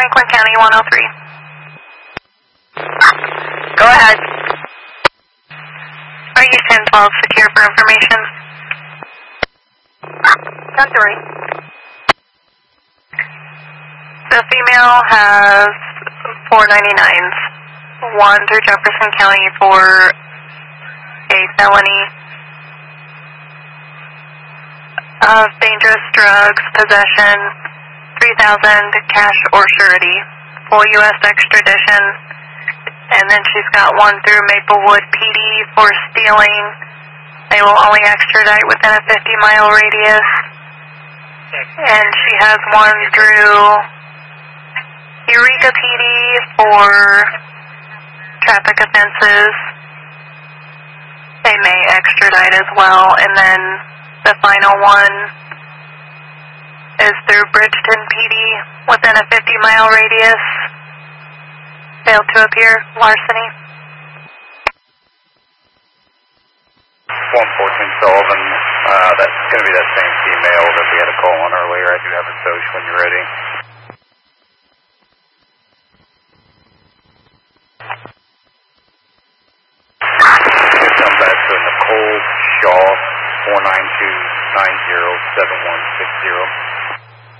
Franklin County 103. Go ahead. Are you 1012 secure for information? 10-3. The female has 499s. One through Jefferson County for a felony of dangerous drugs, possession, 3,000 cash or surety, full U.S. extradition, and then she's got one through Maplewood PD for stealing. They will only extradite within a 50-mile radius, and she has one through Eureka PD for traffic offenses. They may extradite as well, and then the final one is through Bridgeton PD within a 50-mile radius. Failed to appear, larceny. 114 Sullivan, that's going to be that same female that we had a call on earlier. I do have a social when you're ready. Come back to Nicole Shaw, 492-90-7160.